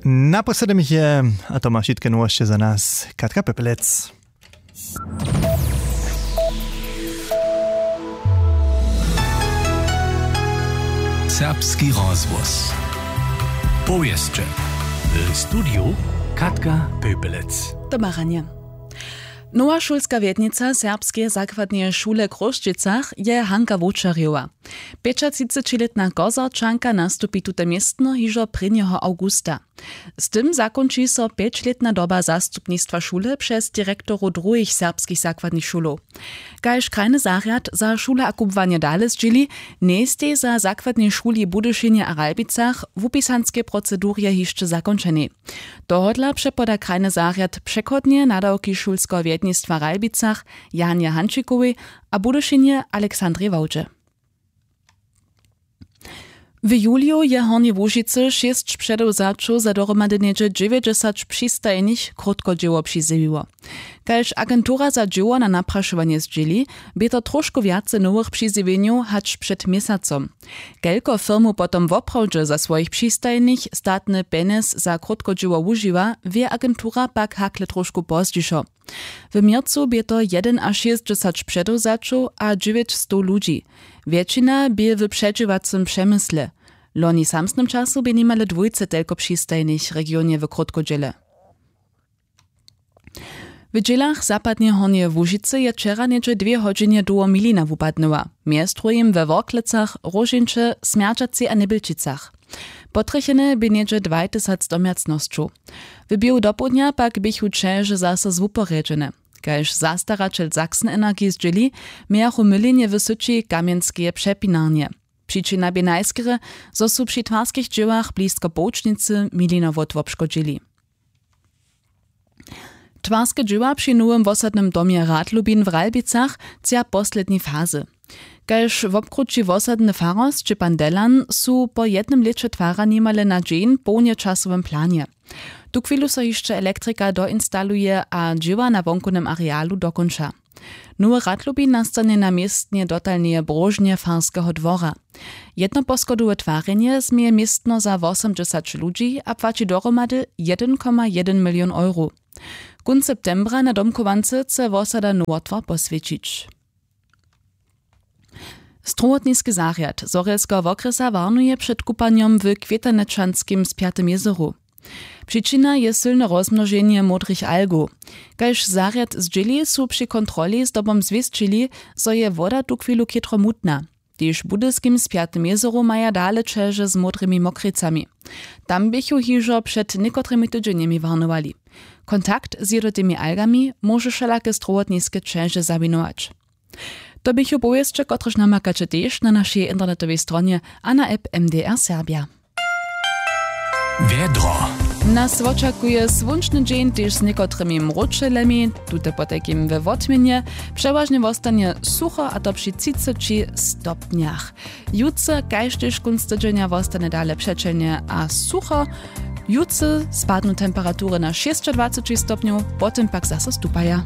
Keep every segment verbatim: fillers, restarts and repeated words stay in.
Naposledy je, a to má všetké novosti za nás, Katka Pepelec. Serbski rozvoz. Powieszcze. W studiu Katka Pepelec. Do Marania. Nowa šulska wjednica serbskie zakładnie szule Kroščicach je Hanka Vočarjova. pięćdziesięcioletna Kozarčanka nastupi tute miestno hižo prvního augusta. Z tym zakończy so pięćletna doba zastupnictwa szule przez dyrektoru druhých serbskich zakładnych szulów. Kajż krajny zariad za szule a kubwanie dale zdźili, nejste za zakładne szuli Budyšinje a Ralbicach w upisanskie procedurie hišće zakończeni. Dohodla przepoda krajny zariad przekodnie nadawki szulskiego wjednictwa Ralbicach Janie Hančikowej a Budyšinje Aleksandrze Wałdże. W juliu je Hornje Łužice šest předewzačów za dohromady niedzie dziewięćdziesiąt przystajnych krótkodzieło przyzywiło. Kajż agentura za dzieło na napraszowanie zdźili, by to troszkę więcej nowych przyzywieniów hać przed miesacom. Kelko firmu potom woprawdźe za swoich przystajnych statny penes za krótkodzieło używa, wie agentura pak hakle troszkę pozdzišo. W miercu by to jeden a sześćdziesiąt przedewzačów a dziewięćset ludzi. Většina by w przedziewacym przemysle. Loni samsnym czasu by niemale dwójce tylko przystajnych regionie w krótkodziele. W dzielach zapadnie Hornje Łužice je wczera niedzie dwie godziny do Milina wupadnyła. Miestrujem we Worklecach, Rožinče, Smjerčaci a Nebylčicach. Potrechene by niedzie dwadzieścia domiacnościów. W biu dopodnia pak bychu čeže zase zwuporedzene. Kajż zastaračel Sachsen Energie zdźili, miachu mylinie w syci kamienskie przepinarnie. Przyczyna by najskere, zo su przy twarskich dziełach blisko Bocznicy Milinowot wobszkodzili. Twarskie dzieła przy nowym wosadnym domie Radlubin w Ralbicach cia posledni fazy. Kajż w obkruci wosadny faros czy Pandelan su po jednym lecie twara niemale na dzień pełnie czasowym planie. Tu chwilu so jeszcze elektryka doinstaluje a dzieła na wonkunym arealu dokończa. Nowy Radlubin nastanie na miestnie dotalnie brożnie farskiego dwora. Jedno poskodowe twarenie zmie miestno za osiemdziesiąt ludzi a płaci dohromady jeden przecinek jeden milion euro. Kun septembra na domkowance chce wosada nowotwar poswiecić. Strowotniski zariad Zorelskiego okresa warnuje przed kupaniem w Kwietaneczanskim Spiatym jezeru. Przyczyna je silne rozmnożenie modrych algów. Kajż zariad zdźili su przy kontroli z dobom zwieszczyli, zo je woda tu chwilu kietro mutna. Tyż w Budyskim Spiatym jezeru maja dale čeže z modrymi mokrycami. Tam bychu hižo przed niekotrymi tydzieniami warnowali. Kontakt z jedotymi algami może wszelakie strowotniskie čeže zawinować. To bychu powieszcze, kotryż namakacie też na naszej internetowej stronie a na app M D R Serbia. Wiedro. Nas oczekuje słoneczny dzień też z niekotrymi mručelemi, tute potekim we wotmienie, przeważnie wostanie sucho, a to przy trzydziestu stopniach. Jutce, kajż też kunst tydzienia wostanie dale przeczelnie a sucho, jutce spadną temperatury na dwadzieścia stopniów, potem pak zase stupaja.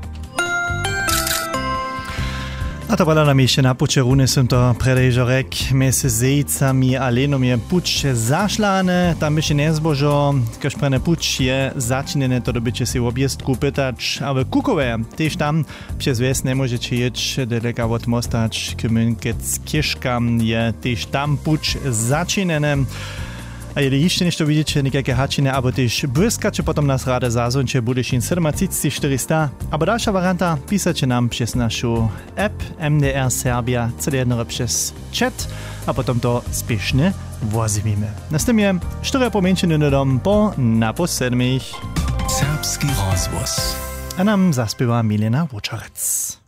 A to wola nam jeszcze na pucze runy są to predejżorek między zejcami a lenom je pucze zašlane, tam by się nie zbożo, każ prene puč je zaczynene, to dobycie się objezdku pytać, ale kukowe, też tam przez wies nie możecie jeć, daleka od mostać, kymynkec kieszka je też tam puč zaczynene. A jeśli jeszcze nie widzicie, nikakie hačine, albo też błyskacze, potom nas rade zazwonicie, Budyšin siedemdziesiąt czterysta. Albo dalsza warianta, pisacie nam przez naszą app M D R Serbia, cele jedno przez chat, a potom to spiesznie wozimy. Następnie cztery pomięciony dom po naposledy. Serbski rozvoz. A nam zaspiewa Milena Vočarec.